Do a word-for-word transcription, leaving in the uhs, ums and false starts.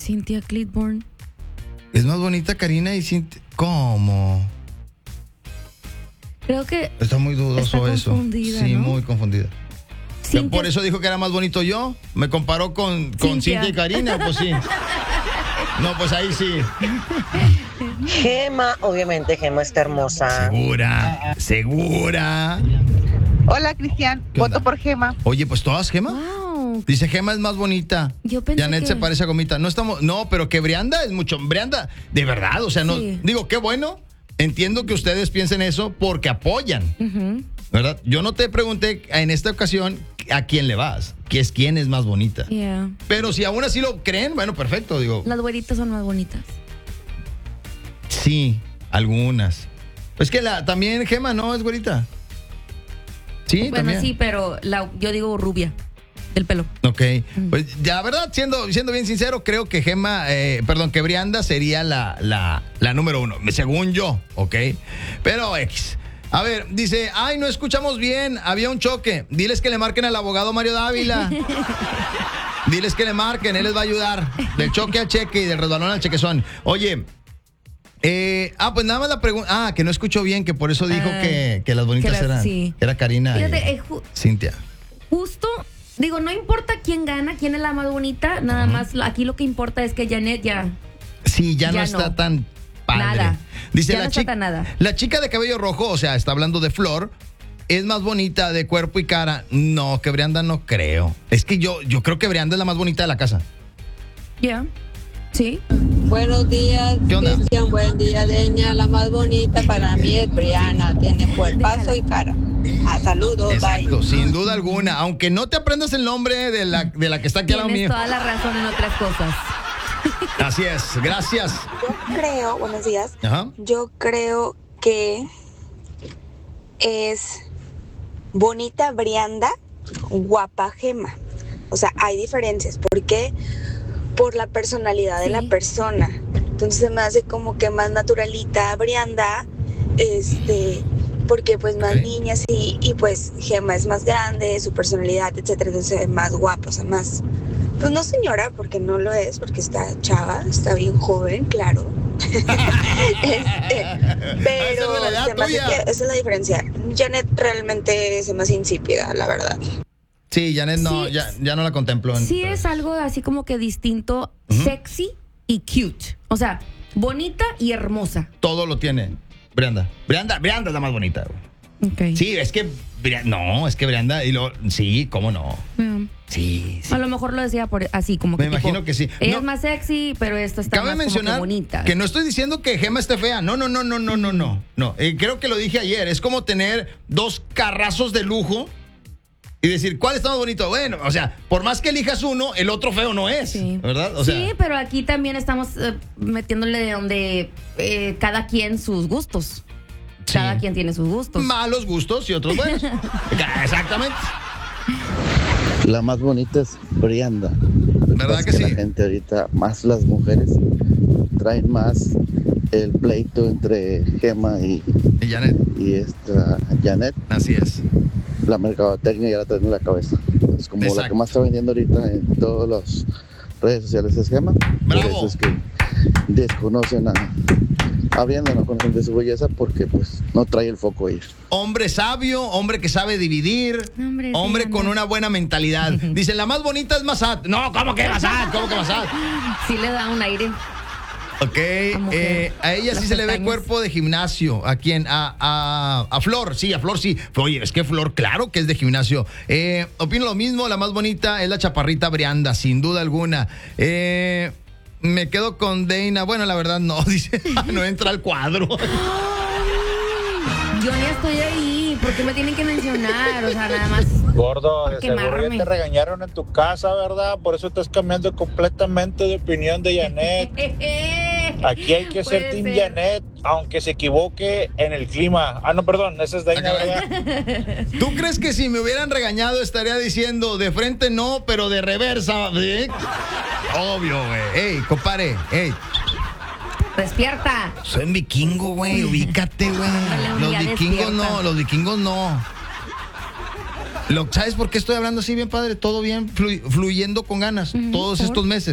Cynthia Clitborn. Es más bonita Karina y Cintia. ¿Cómo? Creo que Está muy dudoso está eso. confundida, Sí, ¿no? muy confundida. Cynthia- Por eso dijo que era más bonito yo. Me comparó con, con Cintia. Cintia y Karina, pues sí. No, pues ahí sí. Gema, obviamente Gema está hermosa. Segura, segura. Hola, Cristian. ¿Qué onda? Voto por Gema. Oye, pues todas Gema. Wow. Dice Gema es más bonita. Yo pensé Janet que- se parece a Gomita. No estamos, no, pero que Brianda es mucho. Brianda, de verdad, o sea, no. Sí. Digo, qué bueno. Entiendo que ustedes piensen eso porque apoyan, Ujú. ¿verdad? Yo no te pregunté en esta ocasión a quién le vas, que es quién es más bonita. Yeah. Pero si aún así lo creen, bueno, perfecto, digo. Las güeritas son más bonitas. Sí, algunas. Pues que la también Gema no es güerita. Sí, Bueno, también. sí, pero la, yo digo rubia. El pelo. Ok, pues ya, verdad, siendo, siendo bien sincero, creo que Gema, eh, perdón, que Brianda sería la, la, la número uno, según yo, ok. Pero X. A ver, dice, ay, no escuchamos bien, había un choque. Diles que le marquen al abogado Mario Dávila. Diles que le marquen, él les va a ayudar. Del choque al cheque y del resbalón al chequezón. Oye, eh, ah, pues nada más la pregunta. Ah, que no escuchó bien, que por eso dijo Ah, que, que las bonitas que las- eran. sí. Era Karina Fíjate, y eh, ju- Cintia. justo, digo, no importa quién gana, quién es la más bonita, nada más lo- aquí lo que importa es que Janet ya. Sí, ya, no Ya está no. tan padre. Nada. Dice Ya la no está chica, tan nada. la chica de cabello rojo, o sea, está hablando de Flor, es más bonita de cuerpo y cara. No, que Brianda no creo. Es que yo, yo creo que Brianda es la más bonita de la casa. Ya. Sí. Buenos días, ¿Qué onda? Cristian. Buen día, Deña. La más bonita para mí es Briana. Tiene cuerpazo y cara. A saludos, Exacto, bye. sin duda alguna. Aunque no te aprendas el nombre de la, de la que está aquí al lado Tienes mío. toda la razón en otras cosas. Así es, gracias. Yo creo, buenos días, Ajá. yo creo que es bonita Brianda, guapa Gema. O sea, hay diferencias. ¿Por qué? Por la personalidad de Sí. la persona. Entonces se me hace como que más naturalita Brianda, este, porque pues más Ok. niñas y, y pues Gema es más grande, su personalidad, etcétera, entonces es más guapa, o sea, más, pues no señora, porque no lo es, porque está chava, está bien joven, claro. Este, pero Esa es la edad se me hace tuya. que esa es la diferencia. Janet realmente es más insípida, la verdad. Sí, Janet no, Sí. ya, ya no la contemplo. en- Sí es algo así como que distinto, Ujú. sexy y cute. O sea, bonita y hermosa. Todo lo tiene Brianda. Brianda, Brianda es la más bonita. güey. Ok. Sí, es que Bri- no, es que Brianda y lo sí, cómo no. Mm. Sí, sí. A lo mejor lo decía por así, como que Me tipo, imagino que sí. Ella No. es más sexy, pero esto está Cabe más como mencionar que bonita. que no estoy diciendo que Gema esté fea. No, no, no, no, no, no, no. No, Eh, creo que lo dije ayer. Es como tener dos carrazos de lujo y decir, ¿cuál está más bonito? Bueno, o sea, por más que elijas uno, el otro feo no es. Sí. ¿Verdad? O sea, sí, pero aquí también estamos eh, metiéndole de donde eh, cada quien sus gustos. Sí. Cada quien tiene sus gustos. malos gustos y otros buenos. Exactamente. La más bonita es Brianda. ¿Verdad Es que sí? La gente ahorita, más las mujeres, traen más el pleito entre Gema y, Y Janet, y esta Janet. así es. La mercadotecnia ya la traen en la cabeza. Es como Exacto. la que más está vendiendo ahorita en todas las redes sociales es Gema. Bravo. Por eso es que desconocen a, a Brianda, no conocen de su belleza porque pues no trae el foco ahí. Hombre sabio, hombre que sabe dividir, Hombre, sí, hombre con anda. una buena mentalidad. Dicen, la más bonita es Massad. No, ¿cómo que Massad? ¿Cómo que Massad? Sí le da un aire. Ok, A mujer. eh, a ella sí Las se le ve pestañas. cuerpo de gimnasio. ¿A quién? A, a, a Flor, sí, a Flor sí. Oye, es que Flor, claro que es de gimnasio. Eh, opino lo mismo, la más bonita es la chaparrita Brianda, sin duda alguna. Eh, me quedo con Deina. Bueno, la verdad no, dice, no entra al cuadro. Yo ni estoy ahí. ¿Por qué me tienen que mencionar? O sea, nada más. Gordo, de Por seguro quemarme. ya te regañaron en tu casa, ¿verdad? Por eso estás cambiando completamente de opinión de Janet. Aquí hay que ser Puede Team ser. Janet, aunque se equivoque en el clima. Ah, no, perdón, esa es Daina, ¿verdad? ¿Tú crees que si me hubieran regañado estaría diciendo de frente no, pero de reversa? ¿Sí? Obvio, güey. Ey, compadre, ey. Despierta. Soy un vikingo, güey. Ubícate, güey. Ándale, un Los día vikingos despierta. no, los vikingos no. Lo, ¿Sabes por qué estoy hablando así bien, padre? Todo bien, flu- fluyendo con ganas Ujú, todos ¿por? estos meses.